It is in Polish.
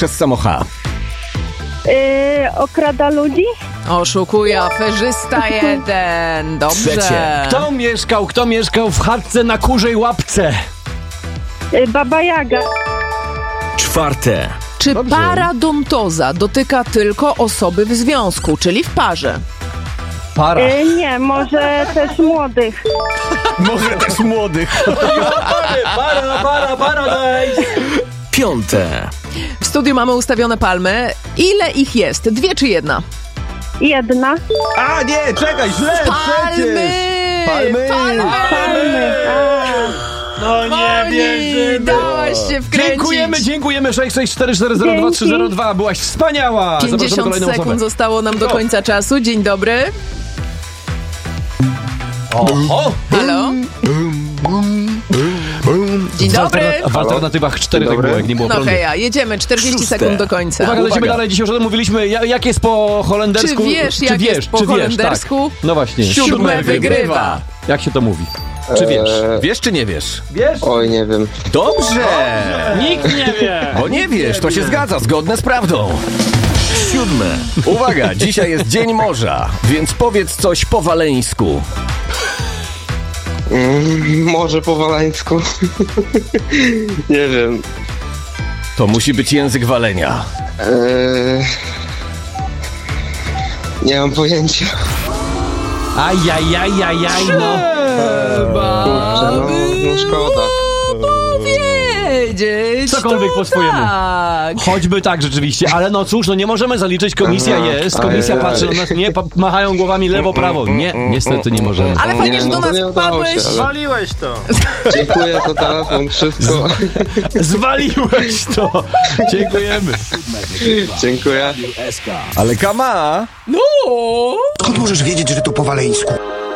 przez samocha? Okrada ludzi? Oszukuje aferzysta jeden. Dobrze. Trzecie. Kto mieszkał w chatce na kurzej łapce? Baba Jaga. Czwarte. Czy paradontoza dotyka tylko osoby w związku, czyli w parze? Para. Nie, może też młodych. Może też młodych. Paradise. Piąte. W studiu mamy ustawione palmy. Ile ich jest? 2 czy 1? Jedna. A nie, czekaj, źle Palmy! Palmy. Palmy. No nie wierzę. Dałaś się wkręcić. Dziękujemy 664402302. Byłaś wspaniała. 50 sekund zostało nam do końca czasu. Dzień dobry. Oho. Halo? Dzień dobry. W alternatywach 4 tak było, jak nie było No prądu. heja, jedziemy. 40 Szóste. sekund do końca. Uwaga, lecimy dalej. Dzisiaj już o tym mówiliśmy. Jak jest po holendersku? Czy wiesz, jak jest po holendersku? Tak. No właśnie. Siódme wygrywa. Jak się to mówi? Czy wiesz? Wiesz czy nie wiesz? Wiesz? Oj, nie wiem. Dobrze! Nikt nie wie. Bo nie wiesz, to się zgadza, zgodne z prawdą. 7. Uwaga, dzisiaj jest Dzień Morza, więc powiedz coś po waleńsku. Może po walańsku. Nie wiem. To musi być język walenia. Nie mam pojęcia. Ajajajajaj, no. Kurczę, no szkoda. Wiedzieć. Cokolwiek po swojemu. Tak. Choćby tak rzeczywiście, ale no cóż, no nie możemy zaliczyć, komisja jest, komisja patrzy na nas, nie, machają głowami lewo, prawo. Nie, niestety nie możemy. Ale fajnie, że Nie, do no to nas nie udało wpadłeś. się, ale- Zwaliłeś to. Dziękuję za telefon, wszystko. Zwaliłeś to. Dziękujemy. Dziękuję. Ale kama! No. Skąd możesz wiedzieć, że to po waleńsku?